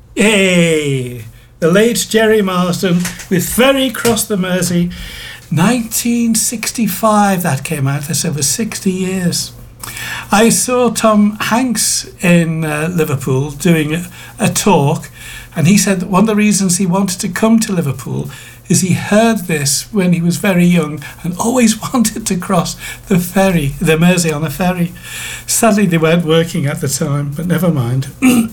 Hey, the late Jerry Marsden with Ferry Cross the Mersey. 1965 that came out. That's over 60 years. I saw Tom Hanks in Liverpool doing a talk, and he said that one of the reasons he wanted to come to Liverpool is he heard this when he was very young and always wanted to cross the Mersey on a ferry. Sadly, they weren't working at the time, but never mind.